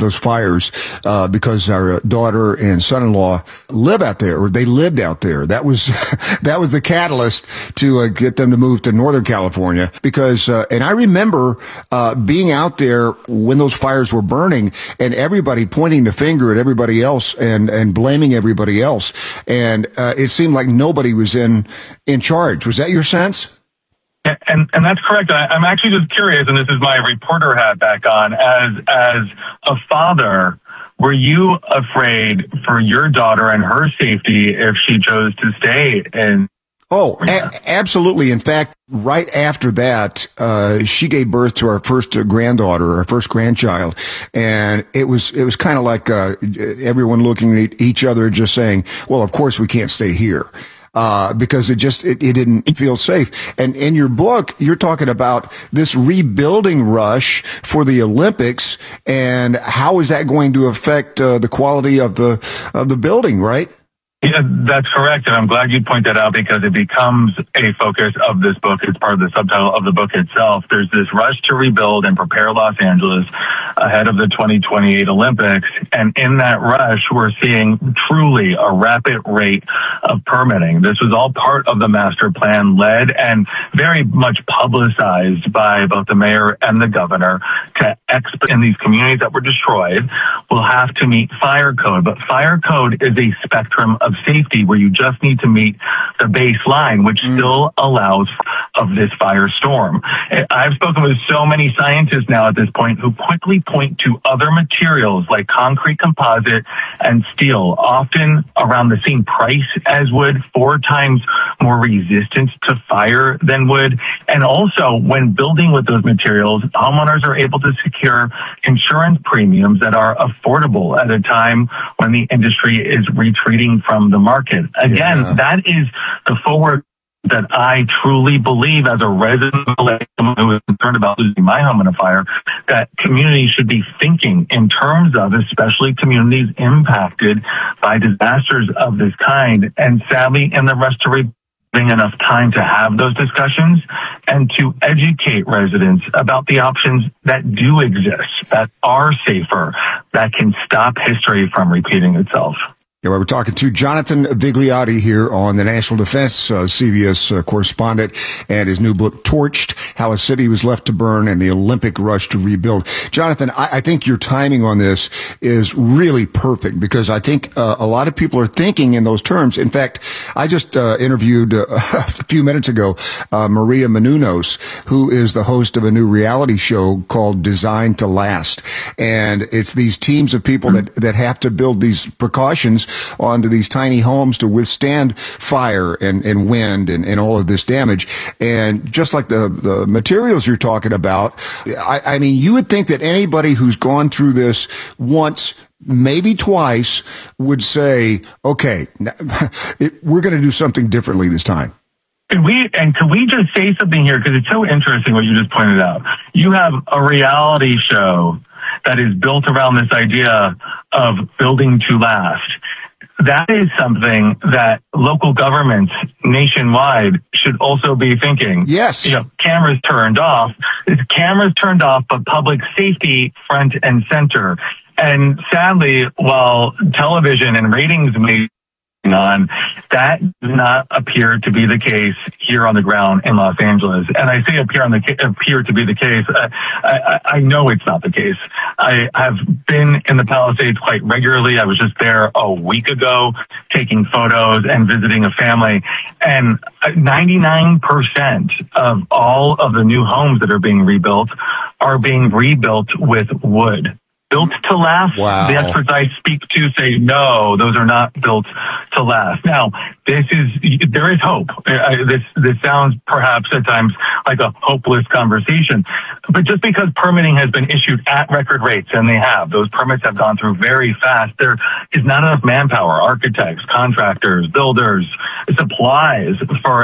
those fires because our daughter and son-in-law live out there, or they lived out there. That was that was the catalyst to get them to move to Northern California. Because and I remember being out there when those fires were burning, and everybody pointing the finger at everybody else and blaming everybody else, and it seemed like nobody was in charge. Was that your sense? And that's correct. I'm actually just curious, and this is my reporter hat back on. As a father, were you afraid for your daughter and her safety if she chose to stay in? Oh, absolutely. In fact, right after that, she gave birth to our first granddaughter, our first grandchild. And it was kind of like, everyone looking at each other just saying, well, of course we can't stay here. Because it didn't feel safe. And in your book, you're talking about this rebuilding rush for the Olympics, and how is that going to affect the quality of the building, right? Yeah, that's correct. And I'm glad you point that out, because it becomes a focus of this book. It's part of the subtitle of the book itself. There's this rush to rebuild and prepare Los Angeles ahead of the 2028 Olympics. And in that rush, we're seeing truly a rapid rate of permitting. This was all part of the master plan, led and very much publicized by both the mayor and the governor, to in these communities that were destroyed will have to meet fire code. But fire code is a spectrum of safety where you just need to meet the baseline, which still allows of this firestorm. I've spoken with so many scientists now at this point who quickly point to other materials like concrete composite and steel, often around the same price as wood, 4 times more resistant to fire than wood. And also, when building with those materials, homeowners are able to secure insurance premiums that are affordable at a time when the industry is retreating from the market. Again, that is the forward that I truly believe, as a resident, someone who is concerned about losing my home in a fire, that communities should be thinking in terms of, especially communities impacted by disasters of this kind. And sadly, in the restoration, enough time to have those discussions and to educate residents about the options that do exist, that are safer, that can stop history from repeating itself. Yeah, we're talking to Jonathan Vigliotti here on the National Defense CBS correspondent, and his new book, Torched, How a City Was Left to Burn and the Olympic Rush to Rebuild. Jonathan, I think your timing on this is really perfect, because I think a lot of people are thinking in those terms. In fact, I just interviewed a few minutes ago Maria Menounos, who is the host of a new reality show called Designed to Last. And it's these teams of people that have to build these precautions onto these tiny homes to withstand fire and wind and all of this damage. And just like the materials you're talking about, I mean, you would think that anybody who's gone through this once, maybe twice, would say, okay, we're going to do something differently this time. Could we just say something here? Because it's so interesting what you just pointed out. You have a reality show that is built around this idea of building to last. That is something that local governments nationwide should also be thinking. Yes. Cameras turned off. Cameras turned off, but public safety front and center. And sadly, while television and ratings may on, that does not appear to be the case here on the ground in Los Angeles. And I say appear to be the case. I know it's not the case. I have been in the Palisades quite regularly. I was just there a week ago taking photos and visiting a family. And 99% of all of the new homes that are being rebuilt with wood. Built to last. Wow. The experts I speak to say, no, those are not built to last. Now, there is hope. This sounds perhaps at times like a hopeless conversation, but just because permitting has been issued at record rates, and those permits have gone through very fast, there is not enough manpower, architects, contractors, builders, supplies for